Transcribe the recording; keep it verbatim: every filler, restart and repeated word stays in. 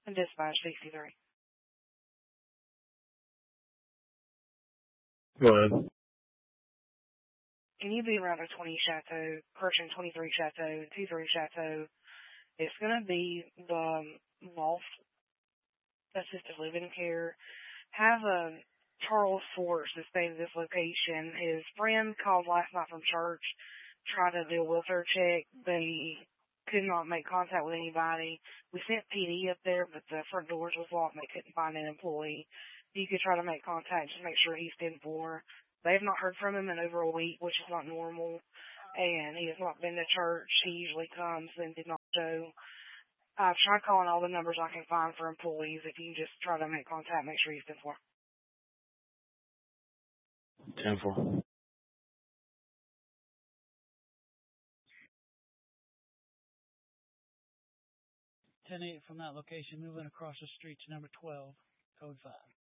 And dispatch sixty-three. Go ahead. Can you be around a twenty Chateau, correction, twenty-three Chateau, twenty-three Chateau? It's going to be the um, loft assisted living care. Have a Charles Force that stayed at this location. His friend called last night from church, tried to do a welfare check. They could not make contact with anybody. We sent P D up there, but the front doors was locked and they couldn't find an employee. You could try to make contact, just make sure he's ten four. They have not heard from him in over a week, which is not normal. And he has not been to church. He usually comes and did not show. I've tried calling all the numbers I can find for employees. If you just try to make contact, make sure he's ten four. ten four. ten eight from that location, moving across the street to number twelve, code five.